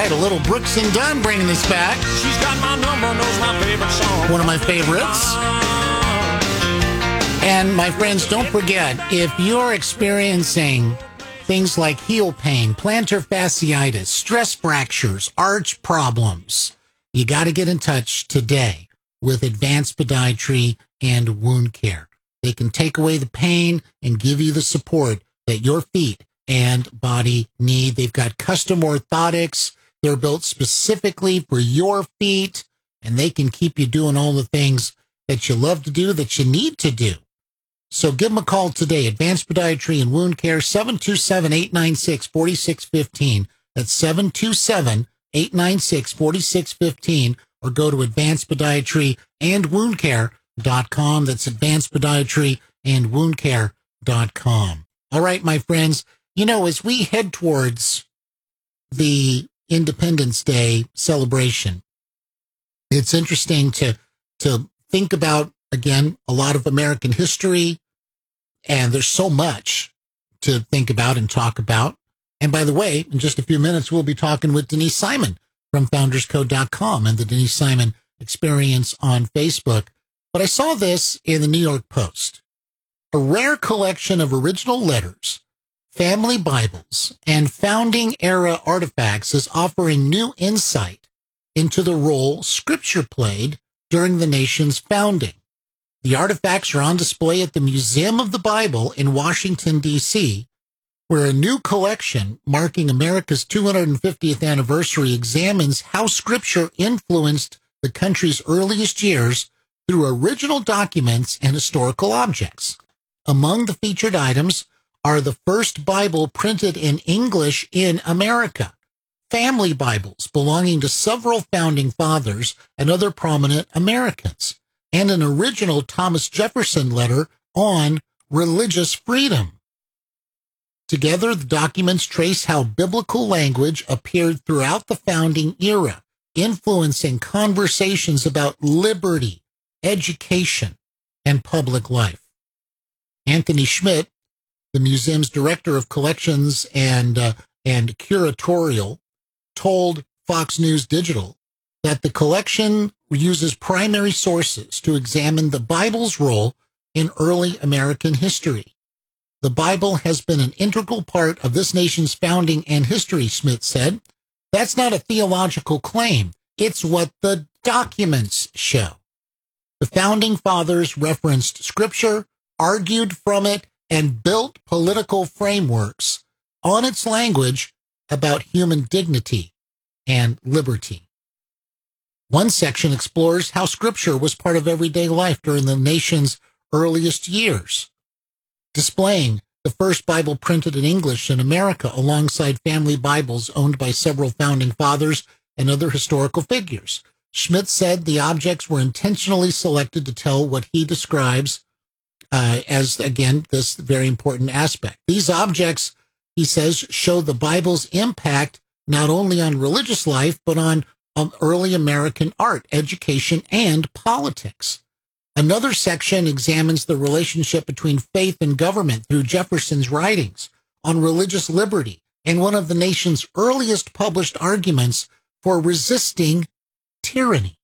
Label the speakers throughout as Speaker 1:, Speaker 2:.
Speaker 1: right, a little Brooks and Dunn bringing this back.
Speaker 2: She's got my number, knows my favorite song.
Speaker 1: One of my favorites. And my friends, don't forget, if you're experiencing things like heel pain, plantar fasciitis, stress fractures, arch problems, you got to get in touch today with Advanced Podiatry and Wound Care. They can take away the pain and give you the support that your feet and body need. They've got custom orthotics. They're built specifically for your feet, and they can keep you doing all the things that you love to do, that you need to do. So give them a call today. Advanced Podiatry and Wound Care, 727-896-4615. That's 727-896-4615. Or go to advancedpodiatryandwoundcare.com. That's advancedpodiatryandwoundcare.com. All right, my friends, you know, as we head towards the Independence Day celebration, it's interesting to think about, again, a lot of American history, and there's so much to think about and talk about. And by the way, in just a few minutes, we'll be talking with Denise Simon from founderscode.com and the Denise Simon Experience on Facebook. But I saw this in the New York Post. A rare collection of original letters, family Bibles, and founding-era artifacts is offering new insight into the role Scripture played during the nation's founding. The artifacts are on display at the Museum of the Bible in Washington, D.C., where a new collection marking America's 250th anniversary examines how Scripture influenced the country's earliest years through original documents and historical objects. Among the featured items are the first Bible printed in English in America, family Bibles belonging to several founding fathers and other prominent Americans, and an original Thomas Jefferson letter on religious freedom. Together, the documents trace how biblical language appeared throughout the founding era, influencing conversations about liberty, education, and public life. Anthony Schmidt, the museum's director of collections and curatorial, told Fox News Digital that the collection uses primary sources to examine the Bible's role in early American history. The Bible has been an integral part of this nation's founding and history, Schmidt said. That's not a theological claim. It's what the documents show. The founding fathers referenced Scripture, argued from it, and built political frameworks on its language about human dignity and liberty. One section explores how Scripture was part of everyday life during the nation's earliest years, displaying the first Bible printed in English in America alongside family Bibles owned by several founding fathers and other historical figures. Schmidt said the objects were intentionally selected to tell what he describes as, again, this very important aspect. These objects, he says, show the Bible's impact not only on religious life, but on early American art, education, and politics. Another section examines the relationship between faith and government through Jefferson's writings on religious liberty and one of the nation's earliest published arguments for resisting tyranny.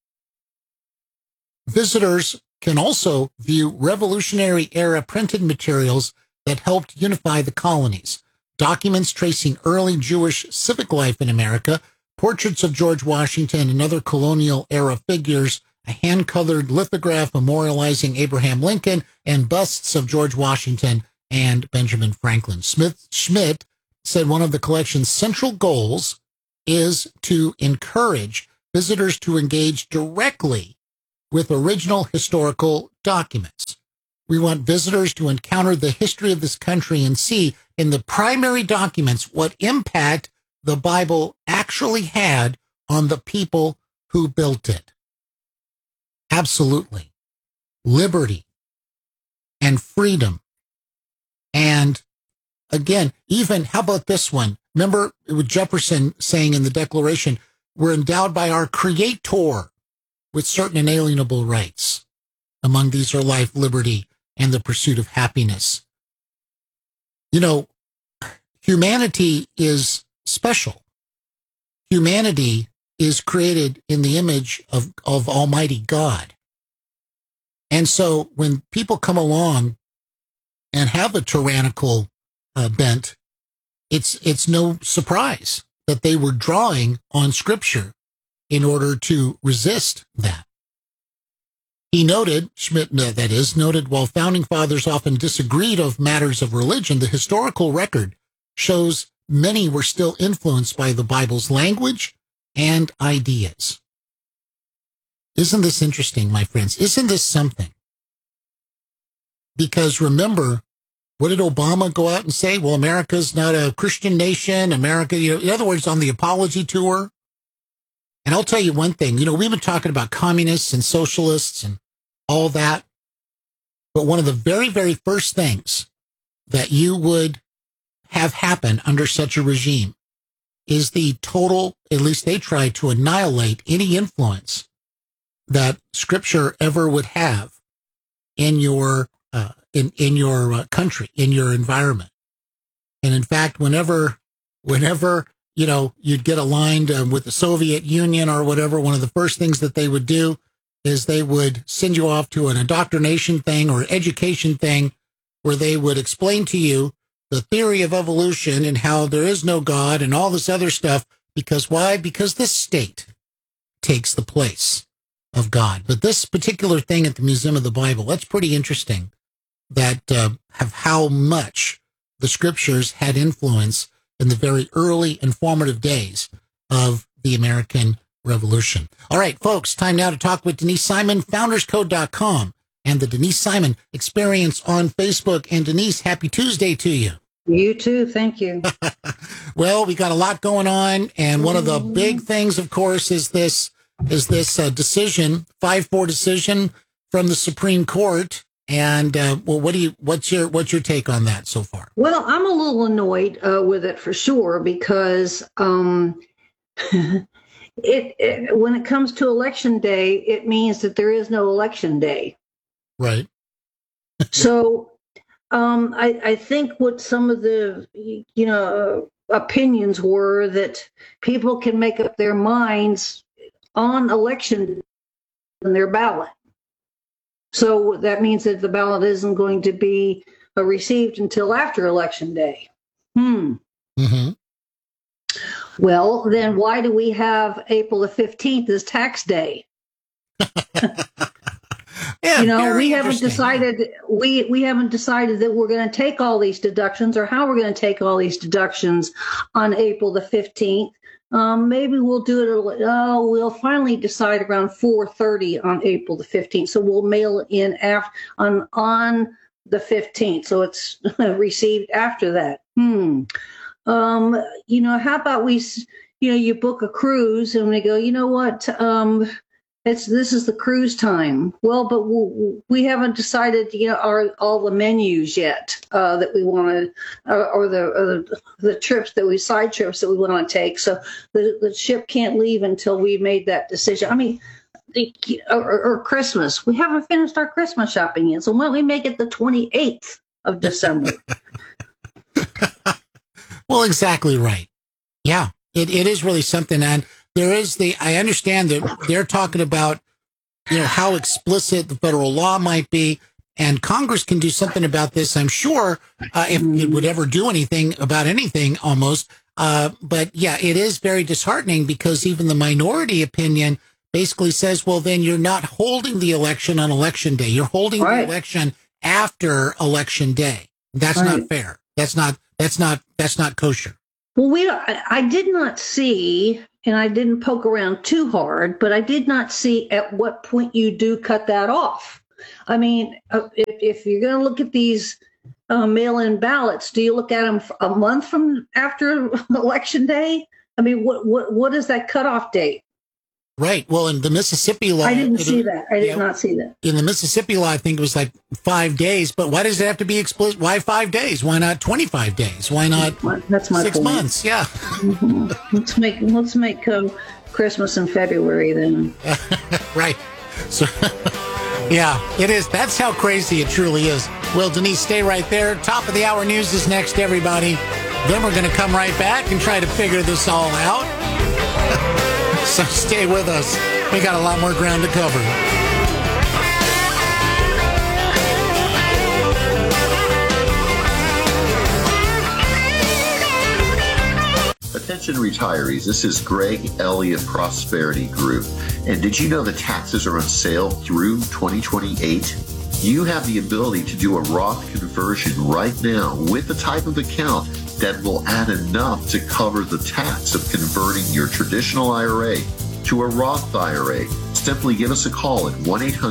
Speaker 1: Visitors can also view Revolutionary-era printed materials that helped unify the colonies, documents tracing early Jewish civic life in America, portraits of George Washington and other colonial-era figures, a hand-colored lithograph memorializing Abraham Lincoln, and busts of George Washington and Benjamin Franklin. Schmidt said one of the collection's central goals is to encourage visitors to engage directly with original historical documents. We want visitors to encounter the history of this country and see in the primary documents what impact the Bible actually had on the people who built it. Absolutely. Liberty and freedom. And again, even, how about this one? Remember with Jefferson saying in the Declaration, we're endowed by our Creator with certain inalienable rights. Among these are life, liberty, and the pursuit of happiness. You know, humanity is special. humanity is created in the image of Almighty God. And so when people come along and have a tyrannical bent, it's no surprise that they were drawing on Scripture in order to resist that. He noted, Schmidt, that is, noted, while founding fathers often disagreed of matters of religion, the historical record shows many were still influenced by the Bible's language and ideas. Isn't this interesting, my friends? Isn't this something? Because remember, what did Obama go out and say? Well, America's not a Christian nation. America, in other words, on the apology tour. And I'll tell you one thing, we've been talking about communists and socialists and all that. But one of the very, very first things that you would have happen under such a regime is the total, at least they try to annihilate any influence that Scripture ever would have in your in your country, in your environment. And in fact, whenever you'd get aligned with the Soviet Union or whatever, one of the first things that they would do is they would send you off to an indoctrination thing or education thing where they would explain to you the theory of evolution and how there is no God and all this other stuff. Because why? Because this state takes the place of God. But this particular thing at the Museum of the Bible, that's pretty interesting, that have how much the Scriptures had influence in the very early and formative days of the American Revolution. All right, folks, time now to talk with Denise Simon, founderscode.com, and the Denise Simon Experience on Facebook. And Denise, happy Tuesday to you.
Speaker 3: You too. Thank you.
Speaker 1: Well, we got a lot going on, and one of the big things, of course, is this decision, 5-4 decision from the Supreme Court. And what's your take on that so far?
Speaker 3: Well, I'm a little annoyed with it for sure because when it comes to election day, it means that there is no election day.
Speaker 1: Right.
Speaker 3: So I think what some of the opinions were that people can make up their minds on election on their ballot. So that means that the ballot isn't going to be received until after Election Day.
Speaker 1: Mm-hmm.
Speaker 3: Well, then why do we have April the 15th as tax day?
Speaker 1: Yeah,
Speaker 3: we haven't decided we haven't decided that we're going to take all these deductions or how we're going to take all these deductions on April the 15th. Maybe we'll do it. We'll finally decide around 4:30 on April the 15th. So we'll mail it in on the 15th. So it's received after that. How about you book a cruise and we go, you know what? This is the cruise time. Well, but we haven't decided, all the menus yet that we want to, or the trips side trips that we want to take. So the ship can't leave until we made that decision. I mean, or Christmas. We haven't finished our Christmas shopping yet. So why don't we make it the 28th of December?
Speaker 1: Well, exactly right. Yeah, it is really something. And there is I understand that they're talking about, how explicit the federal law might be, and Congress can do something about this, I'm sure, if it would ever do anything about anything almost. But yeah, it is very disheartening because even the minority opinion basically says, well, then you're not holding the election on election day. You're holding the election after election day. That's not fair. That's not kosher.
Speaker 3: Well, I did not see, and I didn't poke around too hard, but I did not see at what point you do cut that off. I mean, if you're going to look at these mail-in ballots, do you look at them a month from after Election Day? I mean, what is that cutoff date?
Speaker 1: Right. Well, in the Mississippi law,
Speaker 3: I didn't see that. I did not see that.
Speaker 1: In the Mississippi law, I think it was like 5 days. But why does it have to be explicit? Why 5 days? Why not 25 days? Why not
Speaker 3: That's my
Speaker 1: 6
Speaker 3: point.
Speaker 1: months? Yeah.
Speaker 3: Mm-hmm. Let's make Christmas in February then.
Speaker 1: Right. So, yeah, it is. That's how crazy it truly is. Well, Denise, stay right there. Top of the hour news is next, everybody. Then we're going to come right back and try to figure this all out. So stay with us. We got a lot more ground to cover.
Speaker 4: Attention retirees, this is Greg Elliott Prosperity Group. And did you know the taxes are on sale through 2028? You have the ability to do a Roth conversion right now with the type of account that will add enough to cover the tax of converting your traditional IRA to a Roth IRA. Simply give us a call at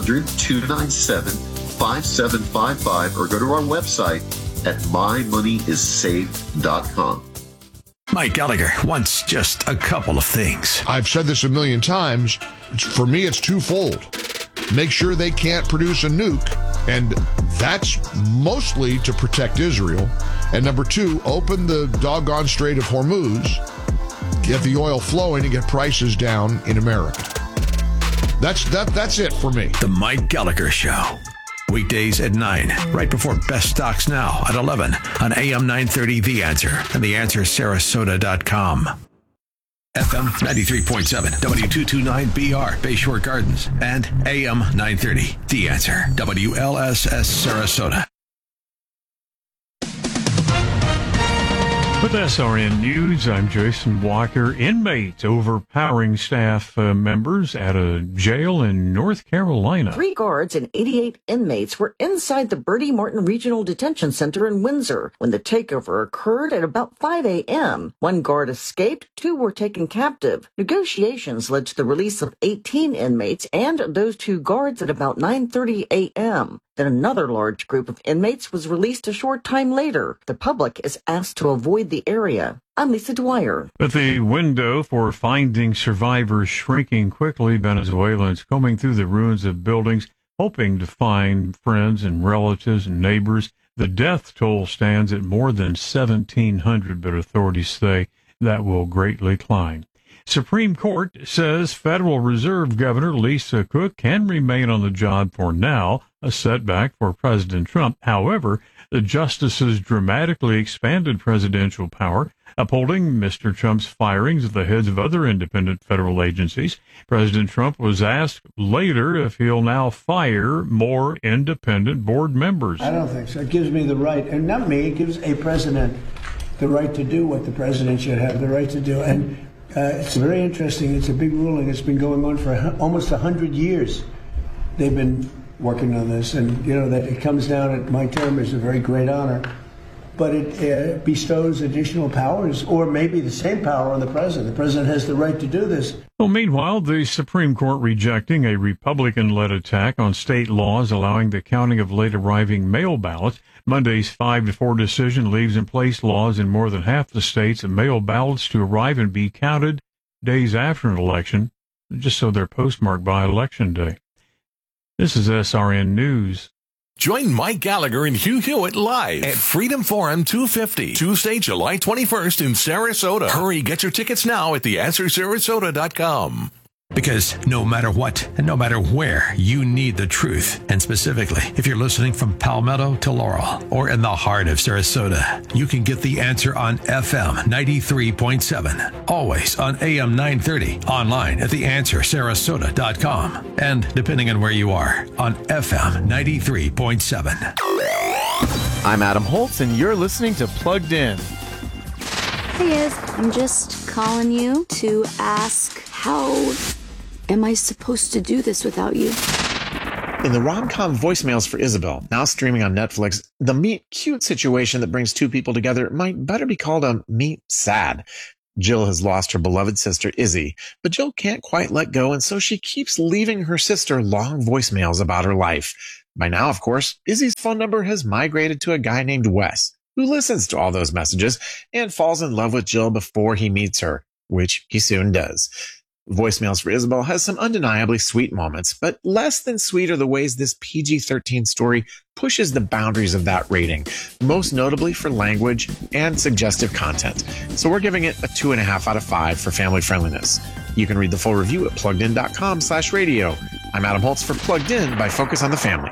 Speaker 4: 1-800-297-5755 or go to our website at mymoneyissaved.com.
Speaker 5: Mike Gallagher wants just a couple of things.
Speaker 6: I've said this a million times. For me, it's twofold. Make sure they can't produce a nuke, and that's mostly to protect Israel. And number two, open the doggone Strait of Hormuz, get the oil flowing, and get prices down in America. That's it for me.
Speaker 5: The Mike Gallagher Show. Weekdays at 9, right before Best Stocks Now at 11 on AM 930 The Answer and TheAnswerSarasota.com. FM 93.7, W229BR, Bayshore Gardens, and AM 930 The Answer, WLSS Sarasota.
Speaker 7: With SRN News, I'm Jason Walker. Inmates overpowering staff members at a jail in North Carolina.
Speaker 8: 3 guards and 88 inmates were inside the Bertie Martin Regional Detention Center in Windsor when the takeover occurred at about 5 a.m. 1 guard escaped, 2 were taken captive. Negotiations led to the release of 18 inmates and those 2 guards at about 9:30 a.m. Then another large group of inmates was released a short time later. The public is asked to avoid the area. I'm Lisa Dwyer.
Speaker 7: But the window for finding survivors shrinking quickly. Venezuelans combing through the ruins of buildings, hoping to find friends and relatives and neighbors. The death toll stands at more than 1,700, but authorities say that will greatly climb. Supreme Court says Federal Reserve Governor Lisa Cook can remain on the job for now, a setback for President Trump. However, the justices dramatically expanded presidential power, upholding Mr. Trump's firings of the heads of other independent federal agencies. President Trump was asked later if he'll now fire more independent board members.
Speaker 9: I don't think so. It gives me the right, and not me, it gives a president the right to do what the president should have the right to do. And it's very interesting. It's a big ruling. It's been going on for almost 100 years. They've been working on this, and you know that it comes down at my term is a very great honor, but it bestows additional powers, or maybe the same power on the president. The president has the right to do this.
Speaker 7: Well, meanwhile, the Supreme Court rejecting a Republican-led attack on state laws allowing the counting of late-arriving mail ballots. Monday's 5-4 decision leaves in place laws in more than half the states of mail ballots to arrive and be counted days after an election, just so they're postmarked by Election Day. This is SRN News.
Speaker 5: Join Mike Gallagher and Hugh Hewitt live at Freedom Forum 250, Tuesday, July 21st in Sarasota. Hurry, get your tickets now at TheAnswerSarasota.com. Because no matter what and no matter where, you need the truth. And specifically, if you're listening from Palmetto to Laurel or in the heart of Sarasota, you can get The Answer on FM 93.7, always on AM 930, online at TheAnswerSarasota.com, and depending on where you are, on FM 93.7.
Speaker 10: I'm Adam Holtz, and you're listening to Plugged In.
Speaker 11: Hey guys, I'm just calling you to ask, how am I supposed to do this without you?
Speaker 10: In the rom-com Voicemails for Isabel, now streaming on Netflix, the meet-cute situation that brings 2 people together might better be called a meet-sad. Jill has lost her beloved sister, Izzy, but Jill can't quite let go, and so she keeps leaving her sister long voicemails about her life. By now, of course, Izzy's phone number has migrated to a guy named Wes, who listens to all those messages and falls in love with Jill before he meets her, which he soon does. Voicemails for Isabel has some undeniably sweet moments, but less than sweet are the ways this PG-13 story pushes the boundaries of that rating, most notably for language and suggestive content. So we're giving it a 2.5 out of 5 for family friendliness. You can read the full review at pluggedin.com/radio. I'm Adam Holtz for Plugged In by Focus on the Family.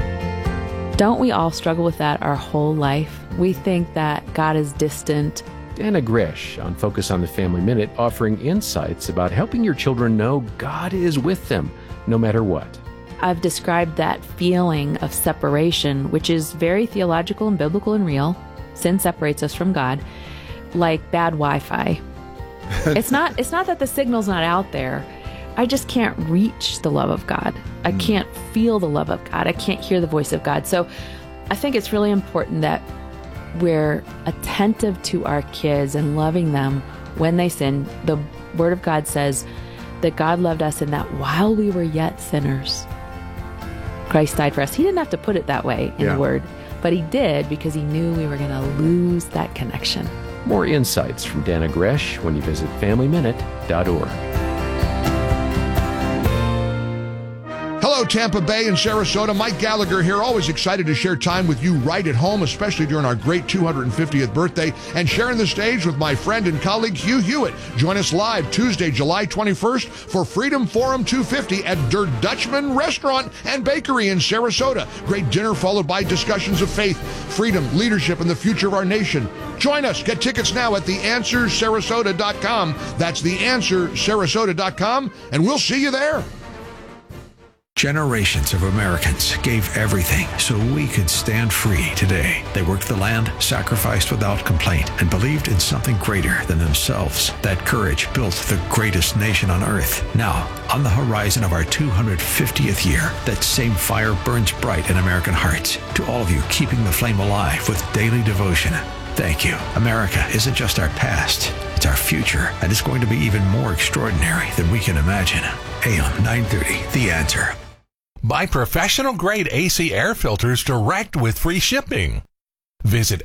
Speaker 12: Don't we all struggle with that our whole life? We think that God is distant, Dana Gresh on Focus on the Family Minute, offering insights about helping your children know God is with them no matter what.
Speaker 13: I've described that feeling of separation, which is very theological and biblical and real. Sin separates us from God, like bad Wi-Fi. It's not that the signal's not out there. I just can't reach the love of God. I can't feel the love of God. I can't hear the voice of God. So I think it's really important that we're attentive to our kids and loving them when they sin. The Word of God says that God loved us in that while we were yet sinners, Christ died for us. He didn't have to put it that way in the Word, but he did because he knew we were going to lose that connection.
Speaker 12: More insights from Dana Gresh when you visit FamilyMinute.org.
Speaker 6: Hello, Tampa Bay and Sarasota. Mike Gallagher here, always excited to share time with you right at home, especially during our great 250th birthday, and sharing the stage with my friend and colleague Hugh Hewitt. Join us live Tuesday, July 21st for Freedom Forum 250 at Der Dutchman Restaurant and Bakery in Sarasota. Great dinner followed by discussions of faith, freedom, leadership, and the future of our nation. Join us. Get tickets now at theanswersarasota.com. That's theanswersarasota.com, and we'll see you there.
Speaker 14: Generations of Americans gave everything so we could stand free today. They worked the land, sacrificed without complaint, and believed in something greater than themselves. That courage built the greatest nation on earth. Now, on the horizon of our 250th year, that same fire burns bright in American hearts. To all of you keeping the flame alive with daily devotion, thank you. America isn't just our past, it's our future, and it's going to be even more extraordinary than we can imagine. AM 930, The Answer.
Speaker 5: Buy professional-grade AC air filters direct with free shipping. Visit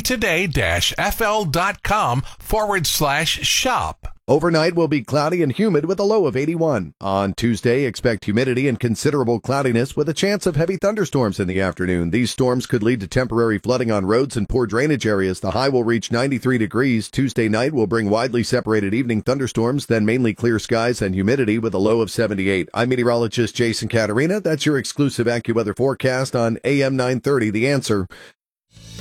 Speaker 5: actoday-fl.com/shop.
Speaker 15: Overnight will be cloudy and humid with a low of 81. On Tuesday, expect humidity and considerable cloudiness with a chance of heavy thunderstorms in the afternoon. These storms could lead to temporary flooding on roads and poor drainage areas. The high will reach 93 degrees. Tuesday night will bring widely separated evening thunderstorms, then mainly clear skies and humidity with a low of 78. I'm meteorologist Jason Caterina. That's your exclusive AccuWeather forecast on AM 930, The Answer.